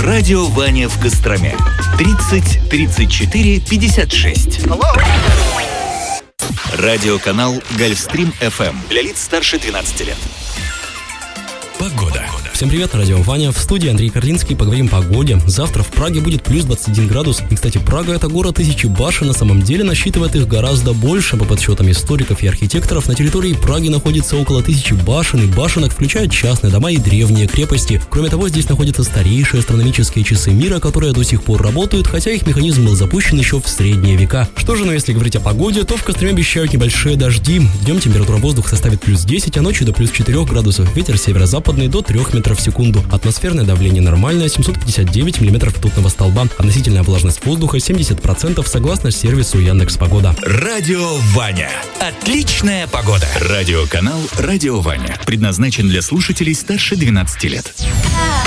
Радио Ваня в Костроме. 30 34 56. Радиоканал Гольфстрим FM для лиц старше 12 лет. Погода. Всем привет, на радио Ваня. В студии Андрей Карлинский. Поговорим о погоде. Завтра в Праге будет плюс 21 градус. И, кстати, Прага — это город тысячи башен. На самом деле насчитывает их гораздо больше. По подсчетам историков и архитекторов, на территории Праги находится около 1000 башен и башенок, включая частные дома и древние крепости. Кроме того, здесь находятся старейшие астрономические часы мира, которые до сих пор работают, хотя их механизм был запущен еще в средние века. Что же, если говорить о погоде, то в Костроме обещают небольшие дожди. Днем температура воздуха составит плюс 10, а ночью до плюс 4 градусов. Ветер северо-западный до 3 метров в секунду. Атмосферное давление нормальное, 759 миллиметров ртутного столба. Относительная влажность воздуха 70%, согласно сервису Яндекс.Погода. Радио Ваня. Отличная погода. Радиоканал Радио Ваня. Предназначен для слушателей старше 12 лет.